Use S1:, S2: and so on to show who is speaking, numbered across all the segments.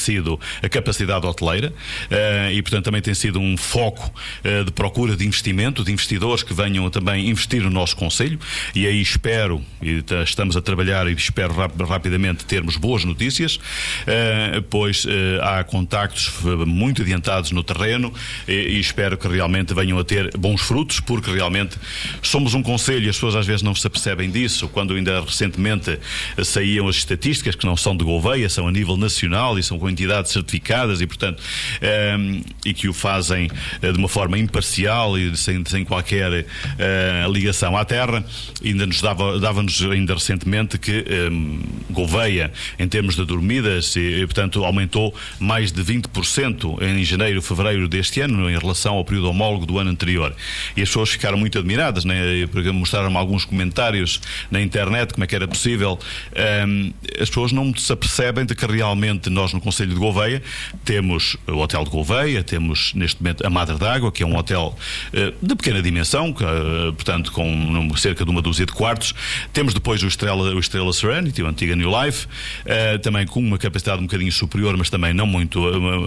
S1: sido a capacidade hoteleira, e portanto também tem sido um foco de procura de investimento, de investidores que venham também investir no nosso concelho, e aí espero, e estamos a trabalhar e espero rapidamente termos boas notícias, pois há contactos muito adiantados no terreno, e espero que realmente venham a ter bons frutos, porque realmente somos um concelho e as pessoas às vezes não se apercebem disso, quando ainda recentemente saíam as estatísticas que não são de Gouveia, são a nível nacional e são com entidades certificadas, e portanto e que o fazem de uma forma imparcial e sem qualquer ligação à terra. Ainda dava-nos ainda recentemente que Gouveia, em termos de dormidas, e portanto aumentou mais de 20% em janeiro, fevereiro deste ano em relação ao período homólogo do ano anterior, e as pessoas ficaram muito admiradas, né? Porque mostraram-me alguns comentários na internet como é que era possível. As pessoas não se apercebem de que realmente nós no concelho de Gouveia temos o Hotel de Gouveia, temos neste momento a Madre d'Água, que é um hotel de pequena dimensão, portanto com cerca de uma dúzia de quartos. Temos depois o Estrela Serenity, o antigo New Life, também com uma capacidade um bocadinho superior, mas também não muito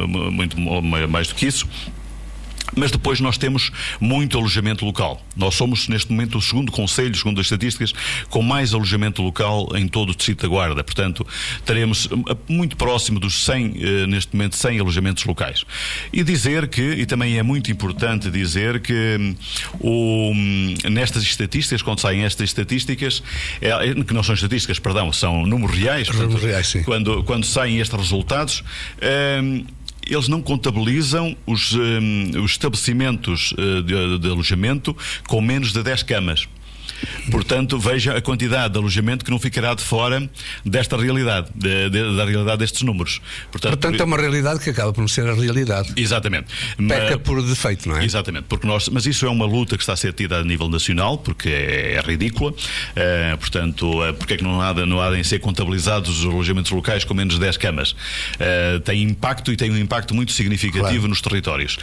S1: mais do que isso. Mas depois nós temos muito alojamento local. Nós somos neste momento o segundo concelho, segundo as estatísticas, com mais alojamento local em todo o distrito da Guarda. Portanto, teremos muito próximo dos 100, neste momento 100 alojamentos locais. E dizer que, e também é muito importante dizer que nestas estatísticas, quando saem estas estatísticas, que não são estatísticas, perdão, são números reais. Portanto, reais, sim. Quando saem estes resultados, eles não contabilizam os estabelecimentos de alojamento com menos de 10 camas. Portanto, veja a quantidade de alojamento que não ficará de fora desta realidade, da realidade destes números. Portanto,
S2: é uma realidade que acaba por não ser a realidade.
S1: Exatamente.
S2: Peca por defeito, não é?
S1: Exatamente, mas isso é uma luta que está a ser tida a nível nacional, porque é ridícula. Portanto, porque é que não há de ser contabilizados os alojamentos locais com menos de 10 camas? Tem impacto, e tem um impacto muito significativo, claro, nos territórios.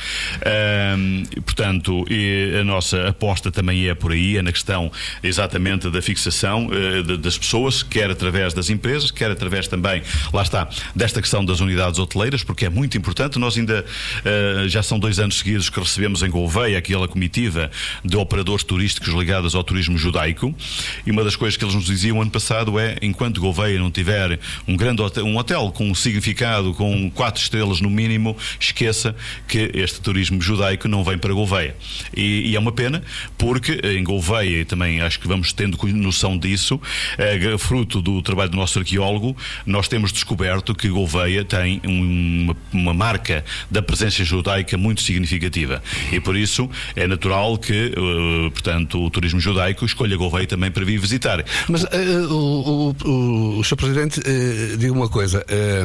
S1: Portanto, a nossa aposta também é por aí, é na questão exatamente da fixação das pessoas, quer através das empresas, quer através também, lá está, desta questão das unidades hoteleiras, porque é muito importante. Nós ainda já são 2 anos seguidos que recebemos em Gouveia aquela comitiva de operadores turísticos ligados ao turismo judaico, e uma das coisas que eles nos diziam ano passado é: enquanto Gouveia não tiver um hotel com um significado, com 4 estrelas no mínimo, esqueça que este turismo judaico não vem para Gouveia. E é uma pena, porque em Gouveia, e também acho que vamos tendo noção disso, fruto do trabalho do nosso arqueólogo, nós temos descoberto que Gouveia tem uma marca da presença judaica muito significativa, e por isso é natural que, portanto, o turismo judaico escolha Gouveia também para vir visitar.
S2: Mas o Sr. Presidente, diga uma coisa,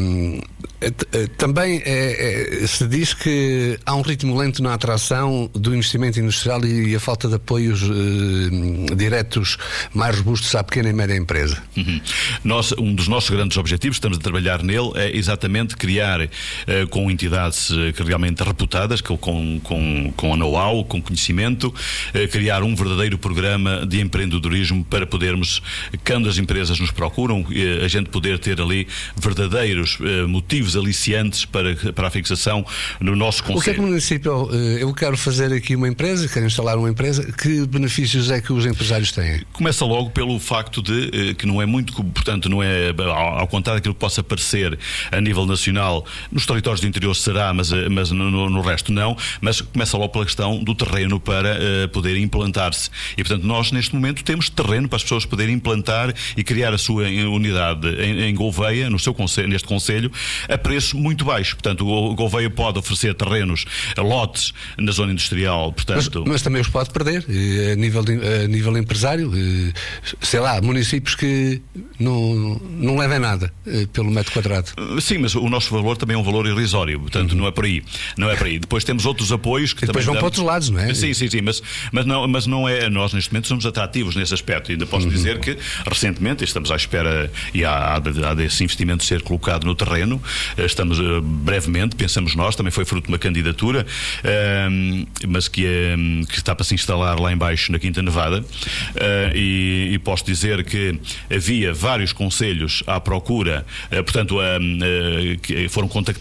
S2: também se diz que há um ritmo lento na atração do investimento industrial e a falta de apoios diretos mais robustos à pequena e média empresa.
S1: Um dos nossos grandes objetivos, estamos a trabalhar nele, é exatamente criar com entidades que realmente reputadas, com know-how, com conhecimento, criar um verdadeiro programa de empreendedorismo para podermos, quando as empresas nos procuram, a gente poder ter ali verdadeiros motivos aliciantes para a fixação no nosso concelho.
S2: O que é que o município, eu quero fazer aqui uma empresa, quero instalar uma empresa, que benefícios é que os empresários têm?
S1: Começa logo pelo facto de que não é muito, portanto, não é, ao contrário daquilo que possa parecer a nível nacional, nos territórios do interior será, mas no resto não, mas começa logo pela questão do terreno para poder implantar-se. E, portanto, nós neste momento temos terreno para as pessoas poderem implantar e criar a sua unidade em Gouveia, neste concelho, a preço muito baixo. Portanto, o Gouveia pode oferecer terrenos, lotes na zona industrial, portanto...
S2: Mas também os pode perder, a nível empresário, sei lá, municípios que não levem nada pelo metro quadrado.
S1: Sim, mas o nosso valor também é um valor irrisório, portanto não é por aí. Depois temos outros apoios que
S2: e depois
S1: também
S2: vão para outros lados, não é?
S1: Sim, mas não é, nós neste momento somos atrativos nesse aspecto. Ainda posso dizer que recentemente estamos à espera e há desse investimento ser colocado no terreno. Estamos brevemente, pensamos nós, também foi fruto de uma candidatura, mas que está para se instalar lá em baixo na Quinta Nevada, e posso dizer que havia vários concelhos à procura, portanto que foram contactados